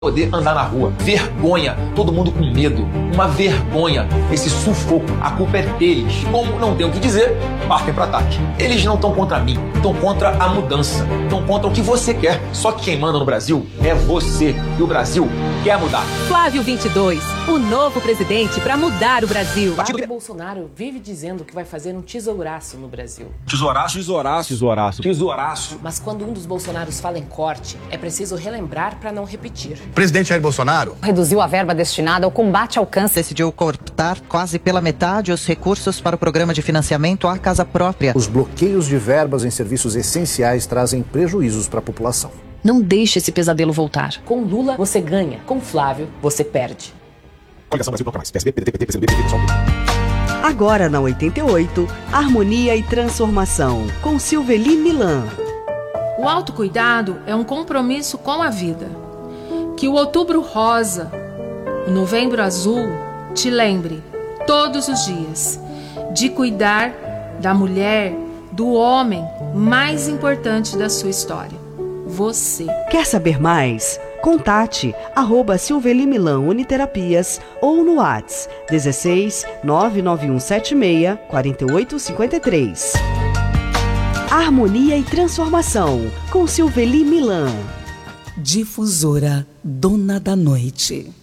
poder andar na rua. Vergonha, todo mundo com medo. Uma vergonha, esse sufoco. A culpa é deles. Como não tem o que dizer, partem para ataque. Eles não estão contra mim, estão contra a mudança. Estão contra o que você quer. Só que quem manda no Brasil é você. E o Brasil quer mudar. Flávio 22, o novo presidente para mudar o Brasil. Flávio Bolsonaro vive dizendo que vai fazer um tesouraço no Brasil. Tesouraço? Tesouraço. Tesouraço. Tesouraço. Mas quando um dos Bolsonaros fala em corte, é preciso relembrar para não repetir. O presidente Jair Bolsonaro reduziu a verba destinada ao combate ao câncer. Decidiu cortar quase pela metade os recursos para o programa de financiamento à casa própria. Os bloqueios de verbas em serviços essenciais trazem prejuízos para a população. Não deixe esse pesadelo voltar. Com Lula, você ganha. Com Flávio, você perde. Agora na 88, Harmonia e Transformação, com Silveli Milan. O autocuidado é um compromisso com a vida. Que o Outubro Rosa, o Novembro Azul, te lembre, todos os dias, de cuidar da mulher, do homem mais importante da sua história, você. Quer saber mais? Contate @Silveli Milan Uniterapias ou no WhatsApp 16 99176 4853. Harmonia e Transformação, com Silveli Milan. Difusora Dona da Noite.